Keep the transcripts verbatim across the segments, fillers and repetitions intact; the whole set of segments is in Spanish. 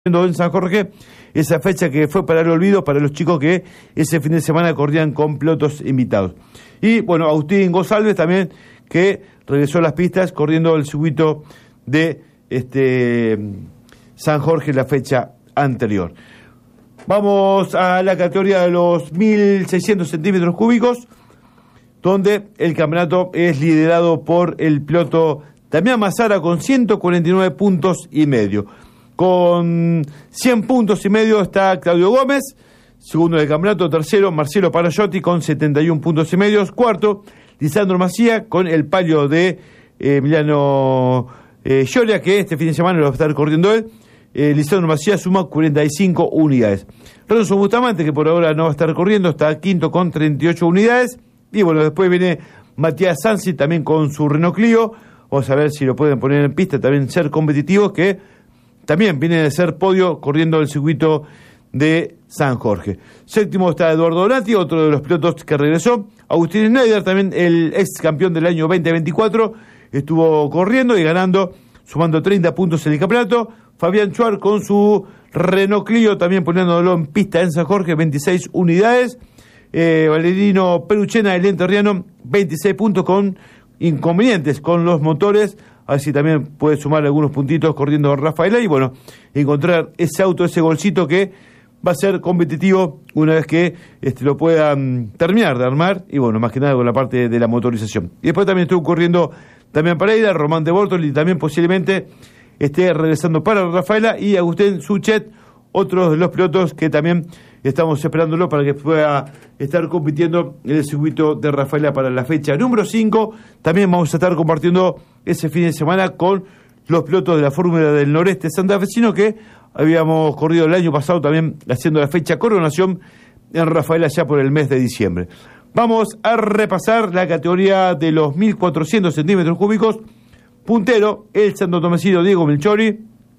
en San Jorge, esa fecha que fue para el olvido para los chicos que ese fin de semana corrían con pilotos invitados. Y bueno, Agustín González también, que regresó a las pistas corriendo el circuito de este San Jorge la fecha anterior. Vamos a la categoría de los mil seiscientos centímetros cúbicos, donde el campeonato es liderado por el piloto Damián Mazara con ciento cuarenta y nueve puntos y medio. Con cien puntos y medio está Claudio Gómez, segundo del campeonato. Tercero, Marcelo Parayotti con setenta y uno puntos y medio. Cuarto, Lisandro Macía con el palio de eh, Emiliano eh, Gioia, que este fin de semana lo va a estar corriendo él. Eh, Lisandro Macía suma cuarenta y cinco unidades. Renzo Bustamante, que por ahora no va a estar corriendo, está quinto con treinta y ocho unidades. Y bueno, después viene Matías Sansi también con su Renault Clio. Vamos a ver si lo pueden poner en pista, también ser competitivos, que también viene de ser podio corriendo el circuito de San Jorge. Séptimo está Eduardo Donati, otro de los pilotos que regresó. Agustín Schneider, también el ex campeón del año veinte veinticuatro, estuvo corriendo y ganando, sumando treinta puntos en el campeonato. Fabián Chuar con su Renault Clio, también poniéndolo en pista en San Jorge, veintiséis unidades. Eh, Valerino Peruchena, el enterriano, veintiséis puntos con inconvenientes con los motores. A ver si también puede sumar algunos puntitos corriendo Rafaela y bueno, encontrar ese auto, ese golcito que va a ser competitivo una vez que este, lo puedan terminar de armar y bueno, más que nada con la parte de la motorización. Y después también estuvo corriendo Damián Pereira, Román de Bortoli, y también posiblemente esté regresando para Rafaela, y Agustín Suchet, otro de los pilotos que también estamos esperándolo para que pueda estar compitiendo en el circuito de Rafaela para la fecha número cinco. También vamos a estar compartiendo ese fin de semana con los pilotos de la Fórmula del Noreste santafesino, que habíamos corrido el año pasado también haciendo la fecha coronación en Rafaela ya por el mes de diciembre. Vamos a repasar la categoría de los mil cuatrocientos centímetros cúbicos. Puntero, el santotomecino Diego Melchori,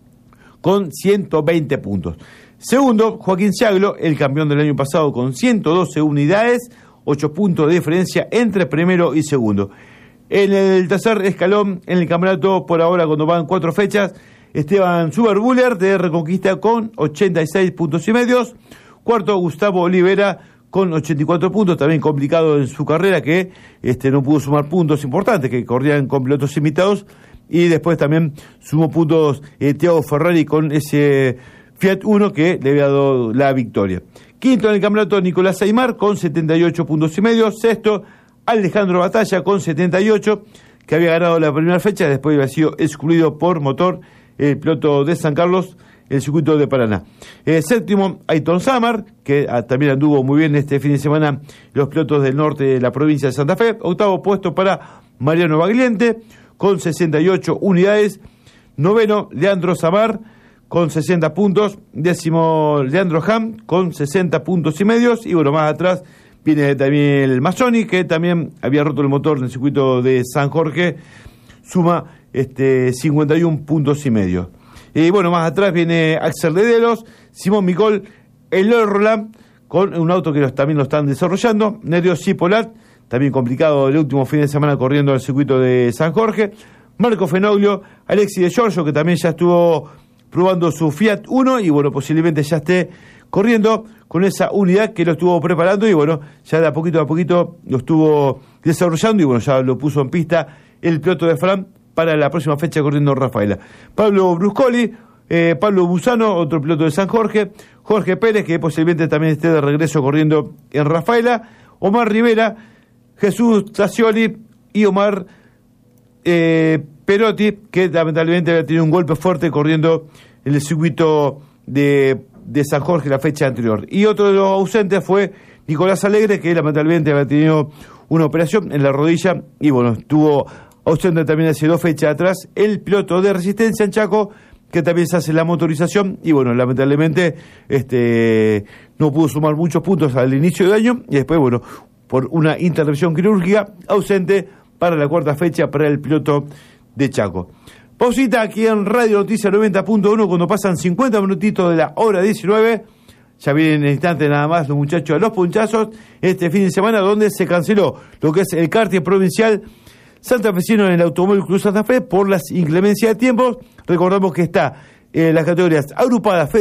con ciento veinte puntos. Segundo, Joaquín Ciaglo, el campeón del año pasado, con ciento doce unidades, ocho puntos de diferencia entre primero y segundo. En el tercer escalón, en el campeonato, por ahora, cuando van cuatro fechas, Esteban Zuberbuller de Reconquista con ochenta y seis puntos y medios. Cuarto, Gustavo Olivera con ochenta y cuatro puntos, también complicado en su carrera, que este no pudo sumar puntos importantes, que corrían con pilotos invitados. Y después también sumó puntos eh, Thiago Ferrari con ese Fiat Uno que le había dado la victoria. Quinto en el campeonato, Nicolás Aymar con setenta y ocho puntos y medio. Sexto, Alejandro Batalla con setenta y ocho, que había ganado la primera fecha, después había sido excluido por motor el piloto de San Carlos, el circuito de Paraná. Eh, séptimo, Ayton Samar, que ah, también anduvo muy bien este fin de semana los pilotos del norte de la provincia de Santa Fe. Octavo puesto para Mariano Bagliente con sesenta y ocho unidades. Noveno, Leandro Samar con sesenta puntos. Décimo, Leandro Ham con sesenta puntos y medios. Y bueno, más atrás viene también el Mazzoni, que también había roto el motor en el circuito de San Jorge. Suma este, cincuenta y uno puntos y medio. Y bueno, más atrás viene Axel Dedelos, Simón Micol, Eloy Roland, con un auto que los, también lo están desarrollando. Nerio Cipolat, también complicado el último fin de semana corriendo al circuito de San Jorge. Marco Fenoglio, Alexis de Giorgio, que también ya estuvo probando su Fiat Uno y bueno, posiblemente ya esté corriendo con esa unidad que lo estuvo preparando y bueno, ya de a poquito a poquito lo estuvo desarrollando y bueno, ya lo puso en pista el piloto de Fran para la próxima fecha corriendo Rafaela. Pablo Bruscoli, eh, Pablo Busano, otro piloto de San Jorge. Jorge Pérez, que posiblemente también esté de regreso corriendo en Rafaela. Omar Rivera, Jesús Tassioli y Omar eh, Perotti, que lamentablemente había tenido un golpe fuerte corriendo en el circuito de, de San Jorge la fecha anterior. Y otro de los ausentes fue Nicolás Alegre, que lamentablemente había tenido una operación en la rodilla y bueno, estuvo ausente también hace dos fechas atrás. El piloto de Resistencia en Chaco, que también se hace la motorización y bueno, lamentablemente este no pudo sumar muchos puntos al inicio del año y después bueno, por una intervención quirúrgica, ausente para la cuarta fecha para el piloto de Chaco. Pausita aquí en Radio Noticias noventa punto uno cuando pasan cincuenta minutitos de la hora diecinueve. Ya vienen en el instante nada más los muchachos a los punchazos este fin de semana, donde se canceló lo que es el karting provincial santafesino en el Automóvil Club Santa Fe por las inclemencias de tiempos. Recordamos que está eh, las categorías agrupadas,